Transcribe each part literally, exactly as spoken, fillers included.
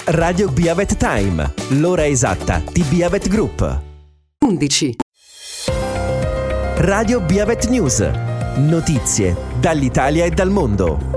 Radio Beavet Time, l'ora esatta di Beavet Group. undici. Radio Beavet News, notizie dall'Italia e dal mondo.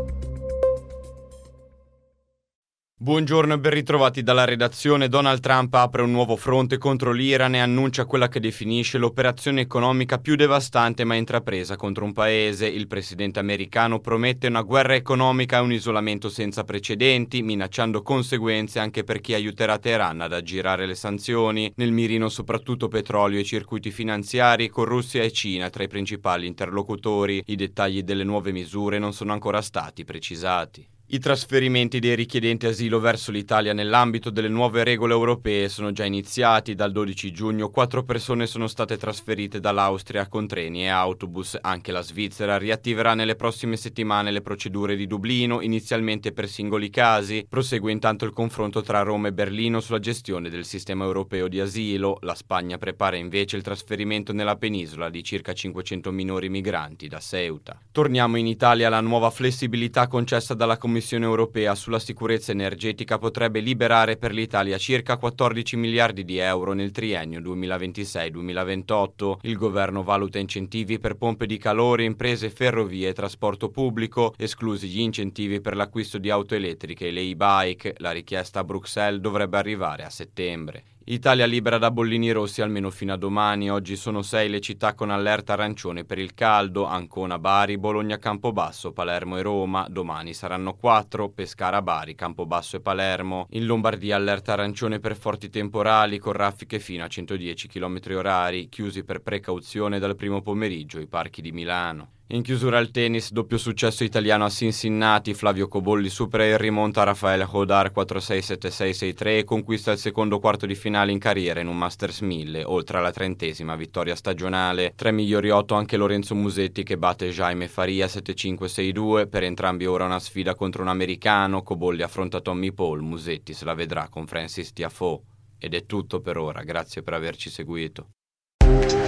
Buongiorno e ben ritrovati dalla redazione. Donald Trump apre un nuovo fronte contro l'Iran e annuncia quella che definisce l'operazione economica più devastante mai intrapresa contro un paese. Il presidente americano promette una guerra economica e un isolamento senza precedenti, minacciando conseguenze anche per chi aiuterà Teheran ad aggirare le sanzioni. Nel mirino soprattutto petrolio e circuiti finanziari, con Russia e Cina tra i principali interlocutori. I dettagli delle nuove misure non sono ancora stati precisati. I trasferimenti dei richiedenti asilo verso l'Italia nell'ambito delle nuove regole europee sono già iniziati. Dal dodici giugno quattro persone sono state trasferite dall'Austria con treni e autobus. Anche la Svizzera riattiverà nelle prossime settimane le procedure di Dublino, inizialmente per singoli casi. Prosegue intanto il confronto tra Roma e Berlino sulla gestione del sistema europeo di asilo. La Spagna prepara invece il trasferimento nella penisola di circa cinquecento minori migranti da Ceuta. Torniamo in Italia. La nuova flessibilità concessa dalla Commissione Commissione europea sulla sicurezza energetica potrebbe liberare per l'Italia circa quattordici miliardi di euro nel triennio duemilaventisei duemilaventotto. Il governo valuta incentivi per pompe di calore, imprese, ferrovie e trasporto pubblico, esclusi gli incentivi per l'acquisto di auto elettriche e le e-bike. La richiesta a Bruxelles dovrebbe arrivare a settembre. Italia libera da bollini rossi almeno fino a domani. Oggi sono sei le città con allerta arancione per il caldo: Ancona, Bari, Bologna, Campobasso, Palermo e Roma. Domani saranno quattro: Pescara, Bari, Campobasso e Palermo. In Lombardia allerta arancione per forti temporali con raffiche fino a centodieci chilometri orari. Chiusi per precauzione dal primo pomeriggio i parchi di Milano. In chiusura al tennis, doppio successo italiano a Cincinnati. Flavio Cobolli supera e rimonta Rafael Hodar quattro sei sette sei sei tre e conquista il secondo quarto di finale in carriera in un Masters mille, oltre alla trentesima vittoria stagionale. Tre migliori otto anche Lorenzo Musetti, che batte Jaime Faria sette cinque sei due. Per entrambi ora una sfida contro un americano. Cobolli affronta Tommy Paul, Musetti se la vedrà con Francis Tiafoe. Ed è tutto per ora, grazie per averci seguito.